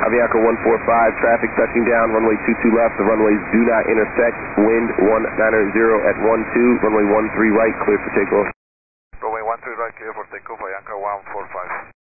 Avianca 145, traffic touching down, runway 22 left, the runways do not intersect, wind 190 at 12, runway 13 right, clear for takeoff. Runway 13 right, clear for takeoff, Avianca 145.